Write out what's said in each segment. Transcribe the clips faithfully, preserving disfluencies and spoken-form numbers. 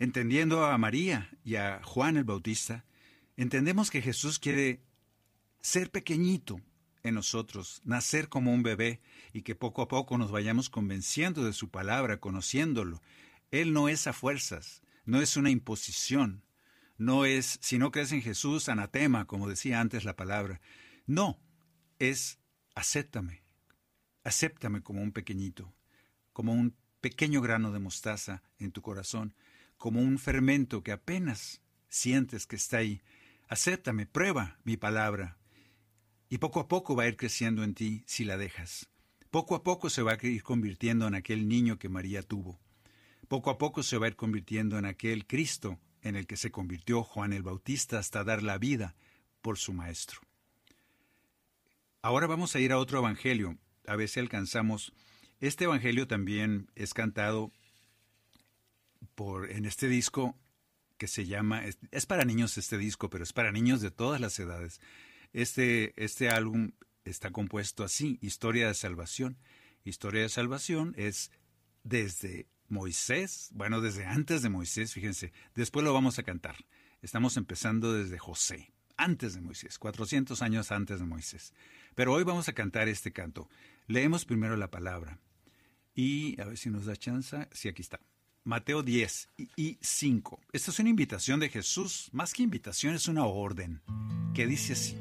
Entendiendo a María y a Juan el Bautista, entendemos que Jesús quiere ser pequeñito en nosotros, nacer como un bebé y que poco a poco nos vayamos convenciendo de su palabra, conociéndolo. Él no es a fuerzas, no es una imposición, no es, si no crees en Jesús, anatema, como decía antes la palabra. No, es acéptame, acéptame como un pequeñito, como un pequeño grano de mostaza en tu corazón, como un fermento que apenas sientes que está ahí. Acéptame, prueba mi palabra. Y poco a poco va a ir creciendo en ti si la dejas. Poco a poco se va a ir convirtiendo en aquel niño que María tuvo. Poco a poco se va a ir convirtiendo en aquel Cristo en el que se convirtió Juan el Bautista hasta dar la vida por su maestro. Ahora vamos a ir a otro evangelio, a ver si alcanzamos. Este evangelio también es cantado por, en este disco que se llama, es, es para niños este disco, pero es para niños de todas las edades. Este, este álbum está compuesto así, Historia de Salvación. Historia de Salvación es desde Moisés, bueno, desde antes de Moisés, fíjense, después lo vamos a cantar. Estamos empezando desde José, antes de Moisés, cuatrocientos años antes de Moisés. Pero hoy vamos a cantar este canto. Leemos primero la palabra y a ver si nos da chance, sí, aquí está. Mateo diez y cinco. Esta es una invitación de Jesús, más que invitación es una orden, que dice así.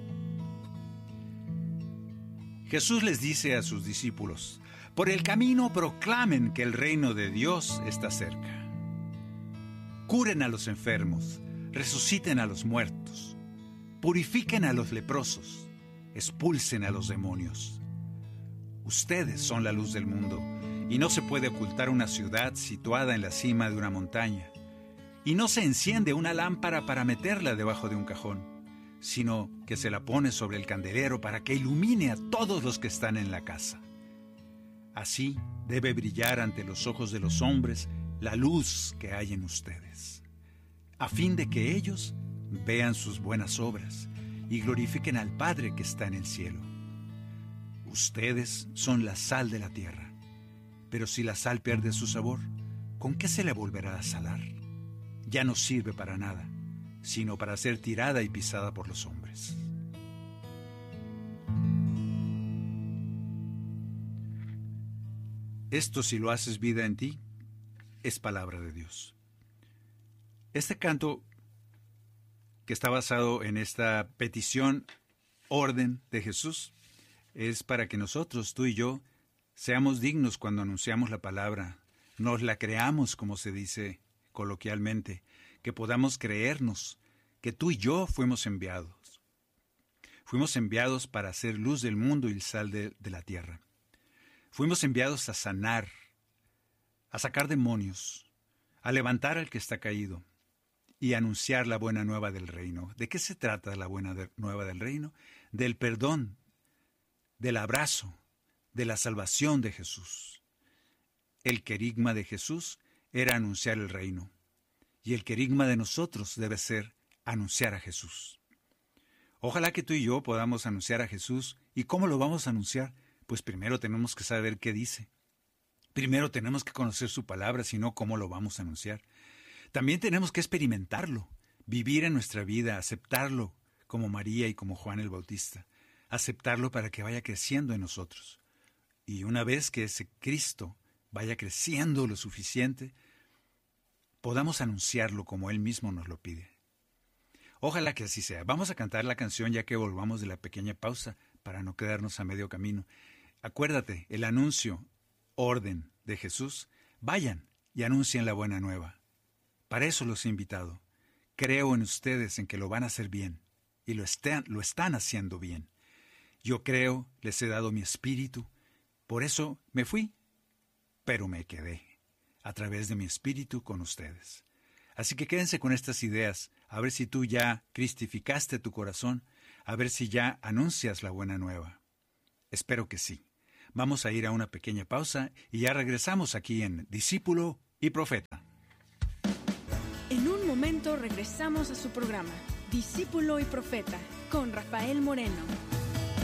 Jesús les dice a sus discípulos, por el camino proclamen que el reino de Dios está cerca. Curen a los enfermos, resuciten a los muertos, purifiquen a los leprosos, expulsen a los demonios. Ustedes son la luz del mundo, y no se puede ocultar una ciudad situada en la cima de una montaña. Y no se enciende una lámpara para meterla debajo de un cajón, sino que se la pone sobre el candelero para que ilumine a todos los que están en la casa. Así debe brillar ante los ojos de los hombres la luz que hay en ustedes, a fin de que ellos vean sus buenas obras y glorifiquen al Padre que está en el cielo. Ustedes son la sal de la tierra. Pero si la sal pierde su sabor, ¿con qué se le volverá a salar? Ya no sirve para nada, sino para ser tirada y pisada por los hombres. Esto, si lo haces vida en ti, es palabra de Dios. Este canto, que está basado en esta petición, orden de Jesús, es para que nosotros, tú y yo, seamos dignos cuando anunciamos la palabra, nos la creamos, como se dice coloquialmente, que podamos creernos que tú y yo fuimos enviados. Fuimos enviados para hacer luz del mundo y sal de, de la tierra. Fuimos enviados a sanar, a sacar demonios, a levantar al que está caído y a anunciar la buena nueva del reino. ¿De qué se trata la buena de, nueva del reino? Del perdón, del abrazo, de la salvación de Jesús. El querigma de Jesús era anunciar el reino, y el querigma de nosotros debe ser anunciar a Jesús. Ojalá que tú y yo podamos anunciar a Jesús. ¿Y cómo lo vamos a anunciar? Pues primero tenemos que saber qué dice. Primero tenemos que conocer su palabra, si no, ¿cómo lo vamos a anunciar? También tenemos que experimentarlo, vivir en nuestra vida, aceptarlo como María y como Juan el Bautista, aceptarlo para que vaya creciendo en nosotros. Y una vez que ese Cristo vaya creciendo lo suficiente, podamos anunciarlo como Él mismo nos lo pide. Ojalá que así sea. Vamos a cantar la canción ya que volvamos de la pequeña pausa para no quedarnos a medio camino. Acuérdate, el anuncio, orden de Jesús, vayan y anuncien la buena nueva. Para eso los he invitado. Creo en ustedes en que lo van a hacer bien y lo están, lo están haciendo bien. Yo creo, les he dado mi espíritu. Por eso me fui, pero me quedé a través de mi espíritu con ustedes. Así que quédense con estas ideas, a ver si tú ya cristificaste tu corazón, a ver si ya anuncias la buena nueva. Espero que sí. Vamos a ir a una pequeña pausa y ya regresamos aquí en Discípulo y Profeta. En un momento regresamos a su programa, Discípulo y Profeta, con Rafael Moreno.